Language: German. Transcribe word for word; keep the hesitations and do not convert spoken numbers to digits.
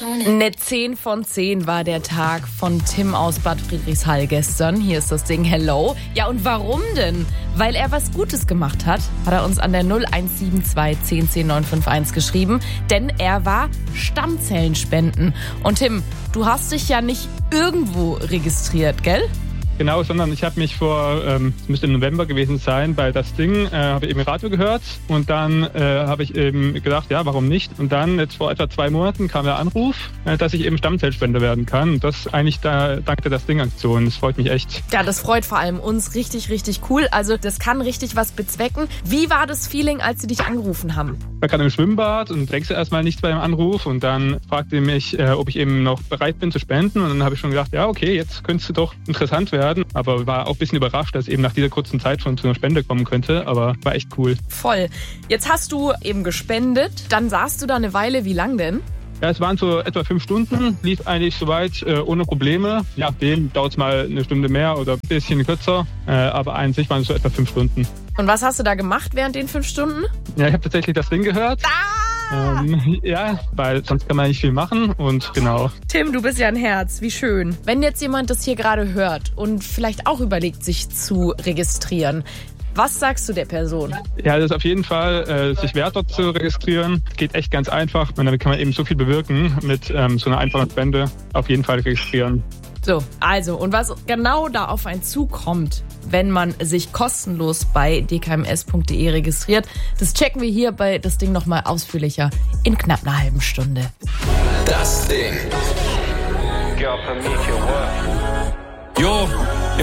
Eine zehn von zehn war der Tag von Tim aus Bad Friedrichshall gestern. Hier ist das Ding Hello. Ja, und warum denn? Weil er was Gutes gemacht hat, hat er uns an der null eins sieben zwei eins null zehn neun fünf eins geschrieben. Denn er war Stammzellenspenden. Und Tim, du hast dich ja nicht irgendwo registriert, gell? Genau, sondern ich habe mich vor, ähm, es müsste im November gewesen sein, bei das Ding, äh, habe ich eben Radio gehört und dann äh, habe ich eben gedacht, ja, warum nicht? Und dann jetzt vor etwa zwei Monaten kam der Anruf, äh, dass ich eben Stammzellspender werden kann. Und das eigentlich da dank der das Ding-Aktion. Das freut mich echt. Ja, das freut vor allem uns richtig, richtig cool. Also das kann richtig was bezwecken. Wie war das Feeling, als sie dich angerufen haben? Ich war gerade im Schwimmbad und denkst erstmal nichts bei dem Anruf und dann fragte mich, äh, ob ich eben noch bereit bin zu spenden und dann habe ich schon gedacht, ja, okay, jetzt könnte es doch interessant werden. Aber war auch ein bisschen überrascht, dass eben nach dieser kurzen Zeit schon zu einer Spende kommen könnte. Aber war echt cool. Voll. Jetzt hast du eben gespendet. Dann saßt du da eine Weile. Wie lang denn? Ja, es waren so etwa fünf Stunden. Lief eigentlich soweit äh, ohne Probleme. Ja, dem dauert es mal eine Stunde mehr oder ein bisschen kürzer. Äh, aber an sich waren es so etwa fünf Stunden. Und was hast du da gemacht während den fünf Stunden? Ja, ich habe tatsächlich das Ding gehört. Ah! Ähm, ja, weil sonst kann man nicht viel machen und genau. Tim, du bist ja ein Herz, wie schön. Wenn jetzt jemand das hier gerade hört und vielleicht auch überlegt, sich zu registrieren, was sagst du der Person? Ja, das ist auf jeden Fall äh, sich wert, dort zu registrieren. Geht echt ganz einfach und damit kann man eben so viel bewirken mit ähm, so einer einfachen Spende. Auf jeden Fall registrieren. So, also, und was genau da auf einen zukommt, wenn man sich kostenlos bei d k m s punkt d e registriert, das checken wir hier bei das Ding nochmal ausführlicher in knapp einer halben Stunde. Das Ding. Jo,